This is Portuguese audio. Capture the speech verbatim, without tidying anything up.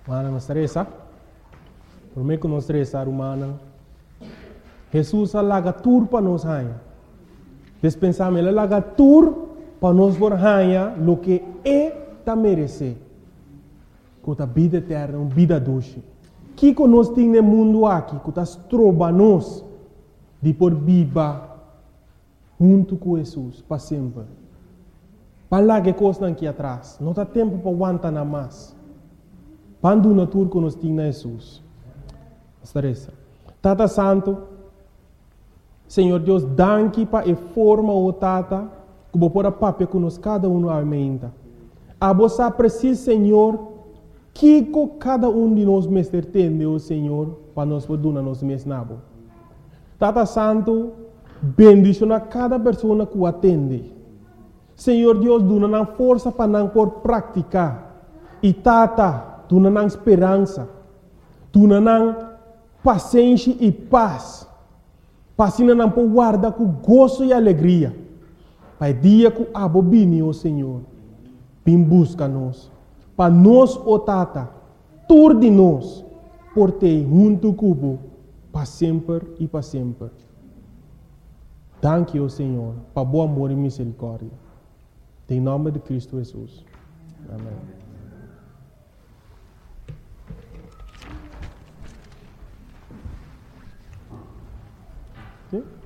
Mana não estressa. Por mim que não estressa, humana. Jesus alaga tur para nós raia. Despensamos ele alaga tur para nós por raia lo que é ta merece. Com a vida eterna, uma vida doce. Que que nós temos no mundo aqui, que está troba nós de por viva junto com Jesus para sempre. Para lá que coisa aqui atrás, não tem tempo para aguentar nada mais. Quando na tur que nós temos na Jesus. Estressa. Tata Santo, Senhor Deus, danke para a forma o tata que vou pôr a papel que nós cada um aumenta. A você precisa, Senhor, que cada um de nós mestre tem, o Senhor, para nós poder nos mesmos nabo. Tata Santo, bendicionar cada pessoa que o atende. Senhor Deus, dona força para não por praticar. E Tata, dona esperança. Dona paciência e paz. Passina não por guardar com gozo e alegria. Pai dia que abobine, o Senhor, vem busca nós. Para nós, o Tata, tur de nós, por ter junto cubo, para sempre e para sempre. Danke, o Senhor, para bom amor e misericórdia. Em nome de Cristo Jesus. Amém. Sim?